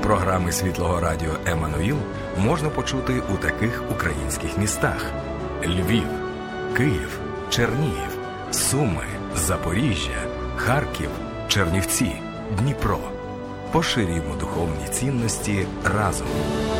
Програми Світлого радіо «Еммануїл» можна почути у таких українських містах: Львів, Київ, Чернігів, Суми, Запоріжжя, Харків, Чернівці, Дніпро. Поширюємо духовні цінності разом.